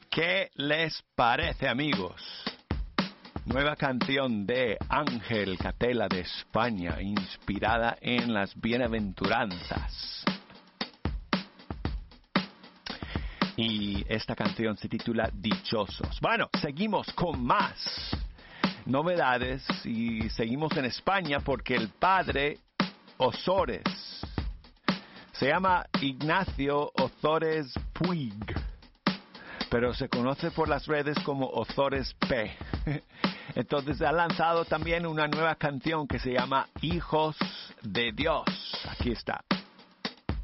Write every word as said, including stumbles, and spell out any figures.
¿Qué les parece, amigos? Nueva canción de Ángel Catela de España, inspirada en las bienaventuranzas. Y esta canción se titula Dichosos. Bueno, seguimos con más novedades y seguimos en España porque el padre Ozores se llama Ignacio Ozores Puig, pero se conoce por las redes como Ozores P. Entonces ha lanzado también una nueva canción que se llama Hijos de Dios. Aquí está.